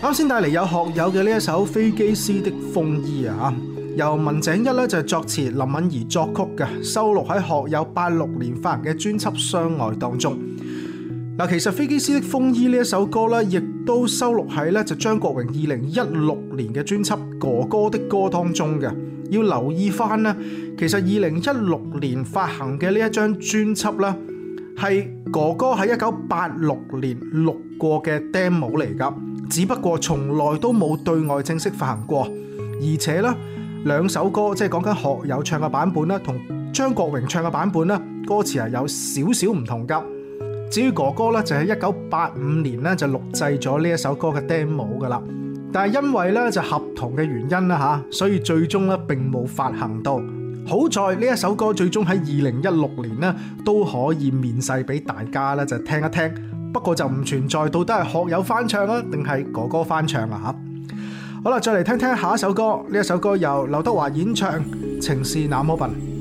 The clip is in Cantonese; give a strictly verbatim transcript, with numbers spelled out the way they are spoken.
啱先帶嚟有學友嘅呢一首《飛機師的風衣》啊，由文井一咧就係作詞，林敏怡作曲嘅，收錄喺學友八六年發行嘅專輯《相愛》當中。嗱，其實《飛機師的風衣》呢一首歌咧，亦都收錄喺咧就張國榮二零一六年嘅專輯《哥哥的歌》當中嘅。要留意翻咧，其實二零一六年發行嘅呢一張專輯咧，係哥哥喺一九八六年錄過嘅 demo 嚟噶，只不過從來都冇對外正式發行過，而且咧兩首歌即係講緊學友唱嘅版本啦，同張國榮唱嘅版本咧，歌詞係有少少唔同噶。至於哥哥咧，就喺一九八五年咧就錄製咗呢一首歌嘅 demo 噶啦，但係因為咧就合同嘅原因啦吓，所以最終咧並冇發行到。好在呢一首歌最終喺二零一六年咧都可以面世俾大家咧就聽一聽，不過就唔存在到底係學友翻唱啊定係哥哥翻唱啊吓。好啦，再嚟聽聽下一首歌，呢一首歌由劉德華演唱《情是那麼笨》。